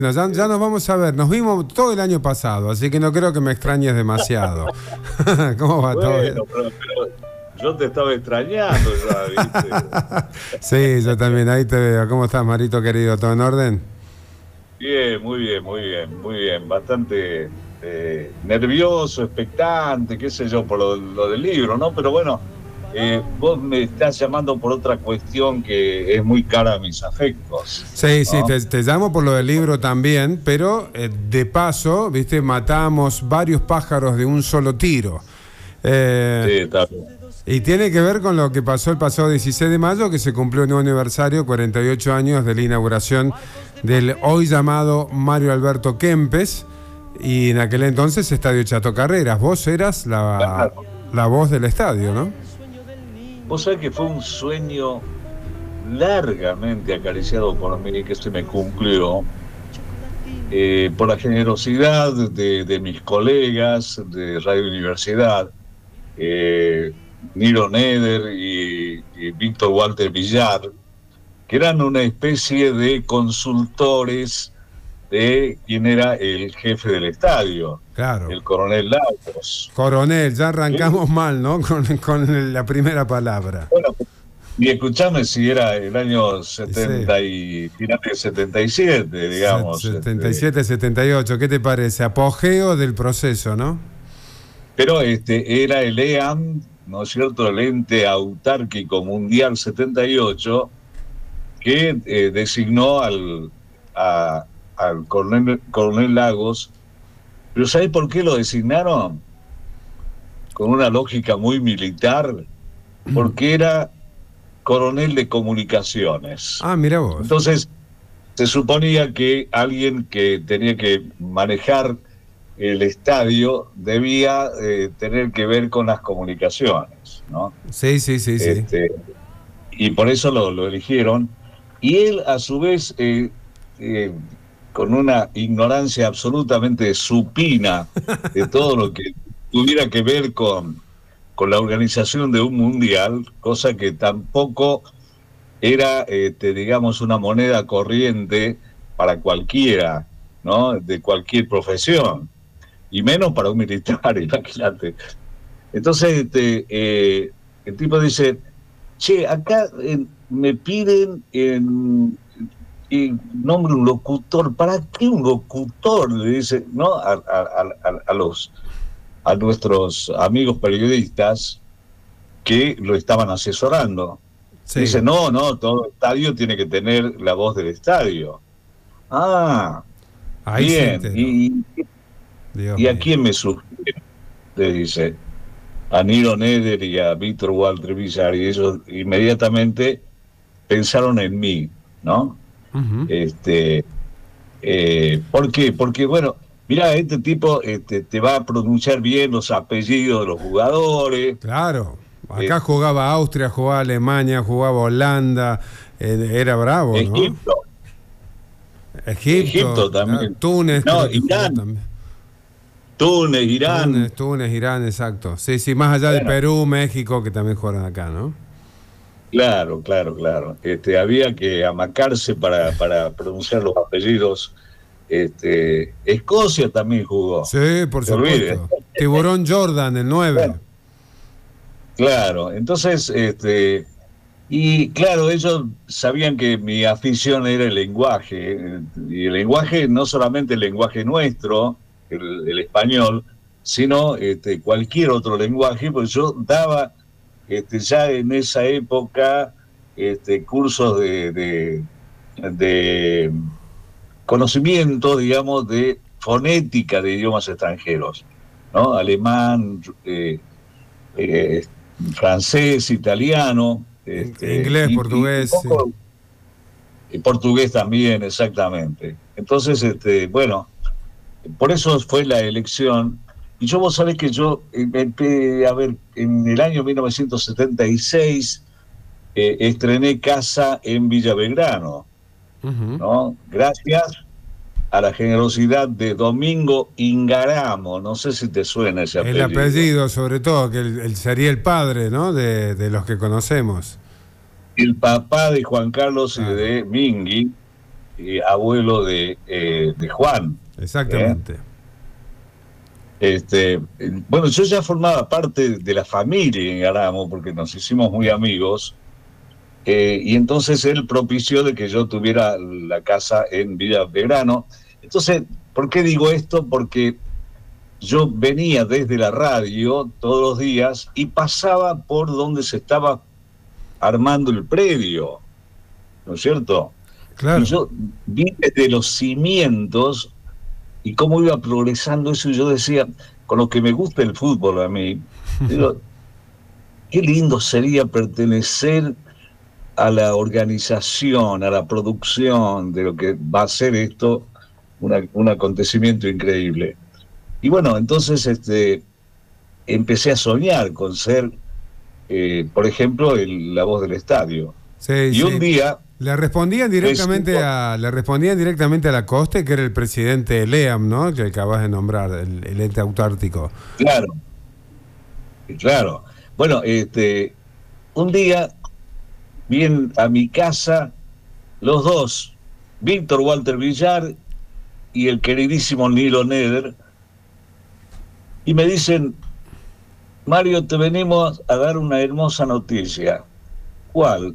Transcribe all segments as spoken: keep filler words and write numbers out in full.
No, ya, ya nos vamos a ver, nos vimos todo el año pasado, así que no creo que me extrañes demasiado. ¿Cómo va Bueno, todo? Bien? pero, pero yo te estaba extrañando ya, ¿viste? Sí, yo también, ahí te veo. ¿Cómo estás, Marito querido? ¿Todo en orden? Bien, muy bien, muy bien, muy bien. Bastante eh, nervioso, expectante, qué sé yo, por lo, lo del libro, ¿no? Pero bueno, eh, vos me estás llamando por otra cuestión que es muy cara a mis afectos, Sí, sí, ¿no? te, te llamo por lo del libro también, pero eh, de paso, viste, matamos varios pájaros de un solo tiro. Sí, Eh, está bien. y tiene que ver con lo que pasó el pasado dieciséis de mayo, que se cumplió un nuevo aniversario, cuarenta y ocho años de la inauguración del hoy llamado Mario Alberto Kempes, y en aquel entonces Estadio Chato Carreras. Vos eras la, Claro. la voz del estadio, ¿no? Vos sabés que fue un sueño largamente acariciado por mí, que se me cumplió, eh, por la generosidad de, de mis colegas de Radio Universidad, eh, Niro Neder y, y Víctor Walter Villar, que eran una especie de consultores de quién era el jefe del estadio, Claro. el coronel Lagos. Coronel, ya ¿Sí? arrancamos mal, ¿no? Con, con la primera palabra. Bueno, y escuchame si era el año Sí. setenta y final del setenta y siete, digamos. setenta y Este, siete, setenta y ocho, ¿qué te parece? Apogeo del proceso, ¿no? pero este era el E A M, ¿no es cierto? El ente autárquico mundial setenta y ocho, que eh, designó al, a- al coronel, coronel Lagos. Pero ¿sabés por qué lo designaron? Con una lógica muy militar, porque era coronel de comunicaciones. Ah, mira vos. Entonces, se suponía que alguien que tenía que manejar el estadio debía eh, tener que ver con las comunicaciones, ¿no? Sí, sí, sí, sí. Este, y por eso lo, lo eligieron. Y él, a su vez, eh, eh, con una ignorancia absolutamente supina de todo lo que tuviera que ver con, con la organización de un mundial, cosa que tampoco era, este, digamos, una moneda corriente para cualquiera, ¿no? De cualquier profesión, y menos para un militar, imagínate. Entonces, este, eh, el tipo dice, che, acá eh, me piden en, en nombre un locutor. ¿Para qué un locutor? Le dice, ¿no? A, a, a, a los, a nuestros amigos periodistas que lo estaban asesorando. Dice, Sí. no, no, todo estadio tiene que tener la voz del estadio. Ah, Ahí se bien. enteró. ¿Y, Dios y a mío. quién me sugiere? Le dice, a Niro Neder y a Víctor Walter Villar, y ellos inmediatamente pensaron en mí, ¿no? Ujú. Este, eh, ¿por qué? Porque, bueno, mira, este tipo este, te va a pronunciar bien los apellidos de los jugadores. Claro. eh, Acá jugaba Austria, jugaba Alemania, jugaba Holanda. eh, era bravo, ¿no? Egipto, Egipto, Egipto claro, también. Túnez No, creo que jugó Irán, también. Túnez, Irán. Túnez, Túnez, Irán, exacto. Sí, sí, más allá de Bueno, Perú, México, que también jugaron acá, ¿no? claro, claro, claro. Este, había que amacarse para, para pronunciar los apellidos. Este, Escocia también jugó, Sí, por se olvide. supuesto. Tiburón Jordan, el nueve. Bueno, claro, entonces, este, y claro, ellos sabían que mi afición era el lenguaje, eh, y el lenguaje no solamente el lenguaje nuestro, el, el español, sino este, cualquier otro lenguaje, pues yo daba este, ya en esa época este, cursos de, de, de conocimiento, digamos, de fonética de idiomas extranjeros, ¿no? Alemán, eh, eh, francés, italiano, In- este, Inglés, y, y un portugués, sí. poco y portugués también, exactamente. Entonces, este, bueno, por eso fue la elección. Y yo, vos sabés que yo, eh, a ver, en el año mil novecientos setenta y seis eh, estrené casa en Villa Belgrano, Ujú. ¿no? Gracias a la generosidad de Domingo Ingaramo, no sé si te suena ese El apellido. apellido, sobre todo, que el, el- sería el padre, ¿no? De, de los que conocemos. El papá de Juan Carlos y Claro. de Mingui, eh, abuelo de, eh, de Juan. Exactamente. ¿eh? Este, bueno, yo ya formaba parte de la familia en Garamo, porque nos hicimos muy amigos, eh, y entonces él propició de que yo tuviera la casa en Villa Belgrano. Entonces, ¿por qué digo esto? Porque yo venía desde la radio todos los días y pasaba por donde se estaba armando el predio, ¿no es cierto? Claro. Y yo vi desde los cimientos y cómo iba progresando eso, y yo decía, con lo que me gusta el fútbol a mí, digo, qué lindo sería pertenecer a la organización, a la producción de lo que va a ser esto, una, un acontecimiento increíble. Y bueno, entonces este, empecé a soñar con ser, eh, por ejemplo, el, la voz del estadio. Sí, y sí. un día... Le respondían directamente a le respondían directamente a Lacoste, que era el presidente de LEAM, ¿no? Que acabas de nombrar, el, el ente autártico. Claro, claro. Bueno, este, un día vienen a mi casa los dos, Víctor Walter Villar y el queridísimo Nilo Neder, y me dicen, Mario, te venimos a dar una hermosa noticia. ¿Cuál?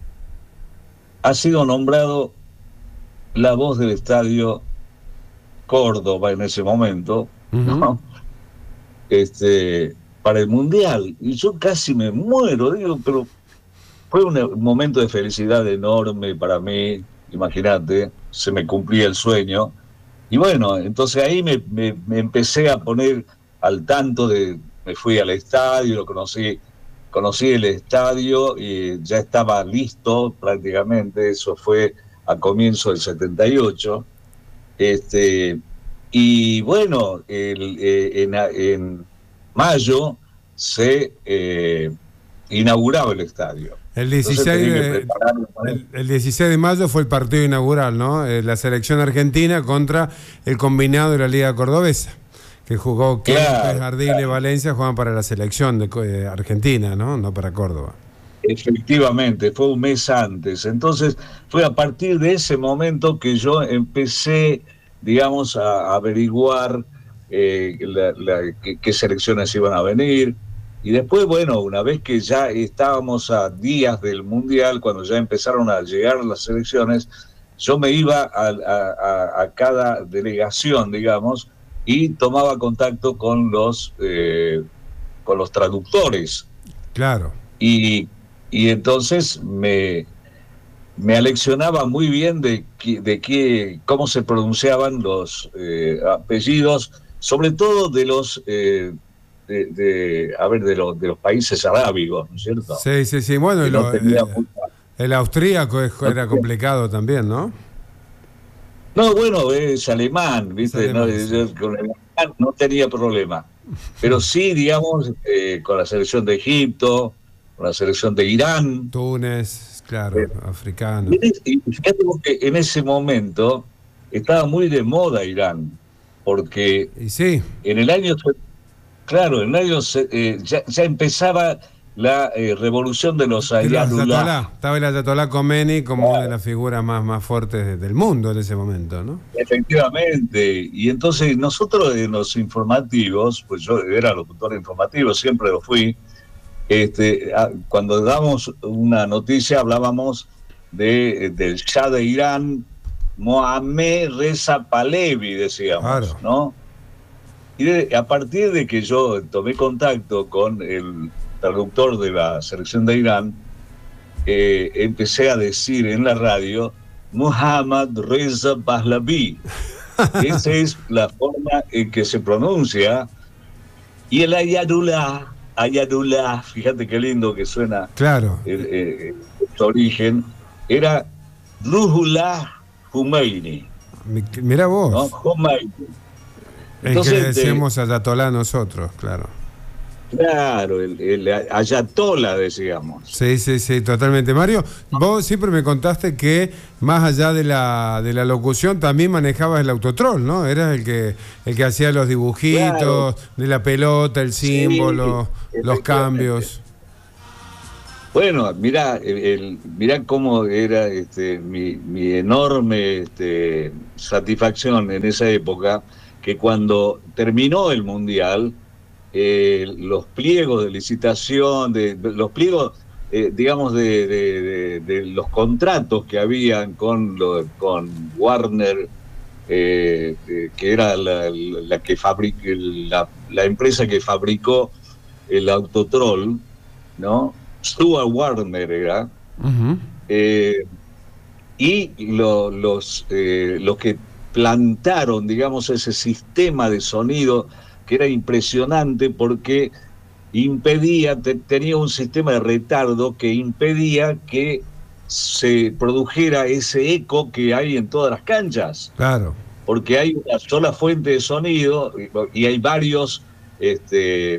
Ha sido nombrado la voz del estadio Córdoba en ese momento, uh-huh. ¿no? este, para el Mundial. Y yo casi me muero, digo, pero fue un momento de felicidad enorme para mí, imagínate, se me cumplía el sueño. Y bueno, entonces ahí me, me, me empecé a poner al tanto de, me fui al estadio, lo conocí, conocí el estadio y ya estaba listo prácticamente, eso fue a comienzo del setenta y ocho. Este, y bueno, el, eh, en, en mayo se eh, inauguraba el estadio. El dieciséis, de, el, el dieciséis de mayo fue el partido inaugural, ¿no? Eh, la selección argentina contra el combinado de la Liga Cordobesa, que jugó Kempes, claro, Ardiles, claro. Valencia, jugaban para la selección de eh, Argentina, ¿no? No para Córdoba. Efectivamente, fue un mes antes. Entonces, fue a partir de ese momento que yo empecé, digamos, a averiguar eh, la, la, qué, qué selecciones iban a venir. Y después, bueno, una vez que ya estábamos a días del Mundial, cuando ya empezaron a llegar las selecciones, yo me iba a, a, a cada delegación, digamos, y tomaba contacto con los, eh, con los traductores. Claro. Y, y entonces me, me aleccionaba muy bien de, de qué, cómo se pronunciaban los eh, apellidos, sobre todo de los... Eh, De, de, a ver, de, lo, de los países arábigos, ¿no es cierto? Sí, sí, sí. Bueno, no lo, el, mucha... el austríaco es, era complicado también, ¿no? No, bueno, es alemán, ¿viste? Es alemán, no, sí. Con el alemán no tenía problema. Pero sí, digamos, eh, con la selección de Egipto, con la selección de Irán. Túnez, claro, eh, africano. Y fíjate que en ese momento estaba muy de moda Irán, porque y sí. en el año... Claro, en el año eh, ya, ya empezaba la eh, revolución de los Ayatollah. Estaba el Ayatollah Khomeini como claro. una de las figuras más, más fuertes del mundo en ese momento, ¿no? Efectivamente. Y entonces nosotros en los informativos, pues yo era locutor informativo, siempre lo fui, este, cuando damos una noticia hablábamos de, del Shah de Irán, Mohammad Reza Pahlavi, decíamos, claro. ¿no? Y de, a partir de que yo tomé contacto con el traductor de la selección de Irán, eh, empecé a decir en la radio Mohammad Reza Pahlavi. Esa es la forma en que se pronuncia. Y el Ayatollah, Ayatollah, fíjate qué lindo que suena. Claro. El, eh, su origen era Ruhollah Khomeini. Mirá vos. ¿No? Khomeini. Entonces, el que le decimos de, Ayatollah nosotros, claro. Claro, el, el Ayatollah decíamos. Sí, sí, sí, totalmente. Mario, vos siempre me contaste que más allá de la de la locución también manejabas el autotrol, ¿no? Eras el que el que hacía los dibujitos, claro. de la pelota, el símbolo, sí, los cambios. Bueno, mirá, el, mirá cómo era este, mi, mi enorme este, satisfacción en esa época, que cuando terminó el Mundial, eh, los pliegos de licitación, de, de los pliegos, eh, digamos, de, de, de, de los contratos que habían con, lo, con Warner, eh, eh, que era la, la que fabric, la, la empresa que fabricó el Autotrol, ¿no? Stuart Warner era, uh-huh. eh, y lo, los, eh, los que plantaron, digamos, ese sistema de sonido que era impresionante porque impedía, te, tenía un sistema de retardo que impedía que se produjera ese eco que hay en todas las canchas. Claro. Porque hay una sola fuente de sonido y hay varios este,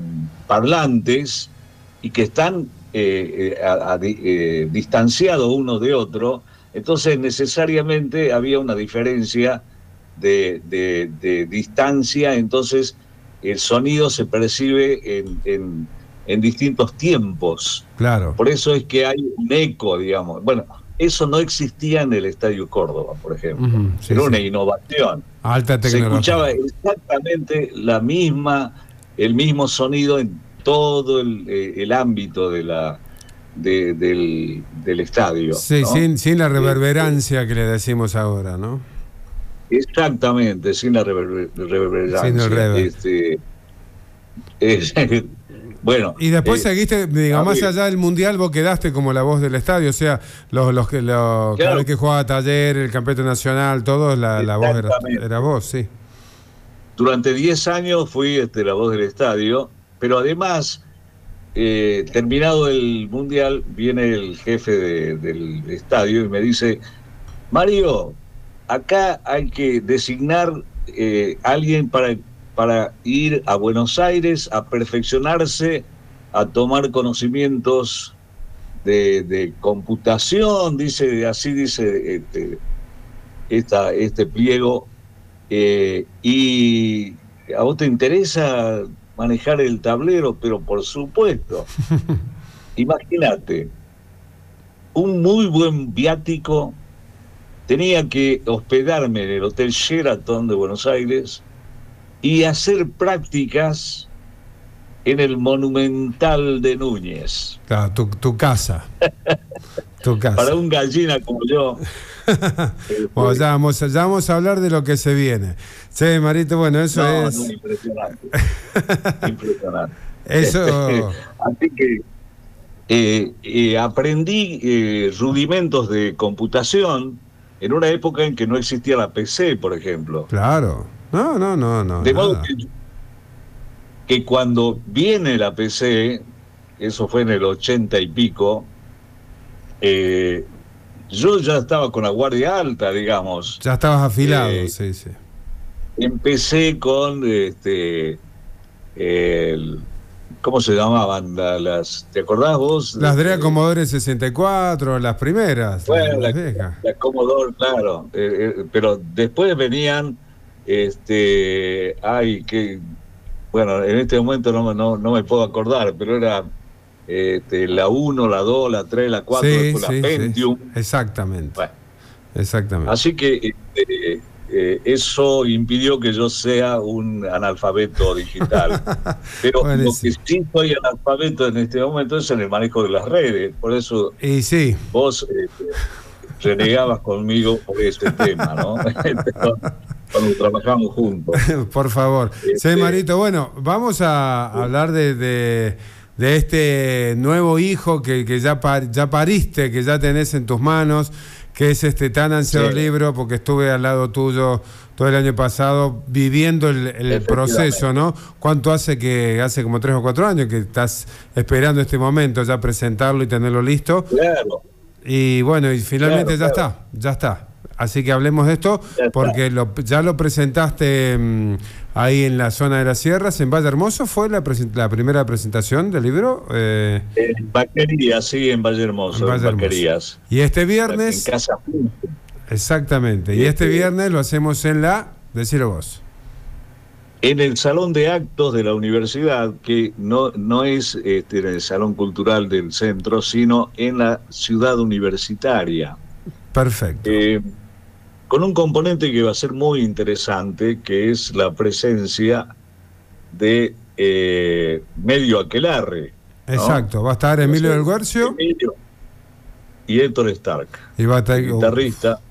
parlantes y que están eh, eh, a, a, eh, distanciados unos de otros, entonces necesariamente había una diferencia de, de, de distancia, entonces el sonido se percibe en, en, en distintos tiempos. Claro. Por eso es que hay un eco, digamos. Bueno, eso no existía en el Estadio Córdoba, por ejemplo. Uh-huh, sí, Era sí. una innovación. Alta tecnología. Se escuchaba exactamente la misma, el mismo sonido en todo el, el ámbito de la de, del, del estadio. Sí, ¿no? sin, sin la reverberancia que le decimos ahora, ¿no? Exactamente, sin la rever, reverberancia. Sin el rever. Este, es, bueno. Y después eh, seguiste, digamos, más allá del Mundial, vos quedaste como la voz del estadio, o sea, los, los que los, claro. cada vez que jugaba Taller, el campeonato nacional, todo, la, la voz era, era vos, sí. Durante diez años fui este, la voz del estadio, pero además, eh, terminado el Mundial, viene el jefe de, del estadio y me dice, Mario, acá hay que designar eh, alguien para, para ir a Buenos Aires a perfeccionarse, a tomar conocimientos de, de computación, dice, así dice este, esta, este pliego, eh, y a vos te interesa manejar el tablero, pero por supuesto. Imagínate, un muy buen viático, tenía que hospedarme en el Hotel Sheraton de Buenos Aires y hacer prácticas en el Monumental de Núñez. Claro, tu, tu casa. tu casa. Para un gallina como yo. Bueno, ya vamos, ya vamos a hablar de lo que se viene. Sí, Marito, bueno, eso no, es... No, impresionante. impresionante. Eso... Así que eh, eh, aprendí eh, rudimentos de computación en una época en que no existía la P C, por ejemplo. Claro. No, no, no, no. De modo que, que cuando viene la P C, eso fue en el ochenta y pico, eh, yo ya estaba con la guardia alta, digamos. Ya estabas afilado, eh, sí, sí. Empecé con este el, ¿cómo se llamaban? La, las, ¿te acordás vos? Las D R E A Commodore sesenta y cuatro, las primeras. Bueno, las la, la Commodore, claro. Eh, eh, pero después venían, este, ay, que, bueno, en este momento no, no, no me puedo acordar, pero era este, la uno, la dos, la tres, la cuatro, sí, después sí, la Pentium. Sí. Exactamente. Bueno, exactamente. Así que este, eh, eso impidió que yo sea un analfabeto digital. Pero bueno, lo que sí soy analfabeto en este momento es en el manejo de las redes. Por eso y sí. vos este, renegabas conmigo por ese tema, ¿no? Cuando trabajamos juntos. Por favor. Este... Sí, Marito, bueno, vamos a sí. hablar de... de... de este nuevo hijo que, que ya, par, ya pariste, que ya tenés en tus manos, que es este tan ansiado sí. libro, porque estuve al lado tuyo todo el año pasado viviendo el, el proceso, ¿no? ¿Cuánto hace que, hace como tres o cuatro años que estás esperando este momento, ya presentarlo y tenerlo listo? Claro. Y bueno, y finalmente claro, ya claro. está, ya está. Así que hablemos de esto, porque lo, ya lo presentaste mmm, ahí en la zona de las sierras, en Valle Hermoso. ¿Fue la, la primera presentación del libro? Eh, en Vaquerías, sí, en Valle Hermoso, en, Valle en Vaquerías. Hermoso. Y este viernes... En Casa. Exactamente, y, y este, este viernes lo hacemos en la... Decilo vos. en el salón de actos de la universidad, que no, no es este, en el salón cultural del centro, sino en la ciudad universitaria. Perfecto. Eh, con un componente que va a ser muy interesante, que es la presencia de eh, Medio Aquelarre, ¿no? Exacto, va a estar Emilio del Guercio Emilio y Héctor Stark, y va a estar el guitarrista.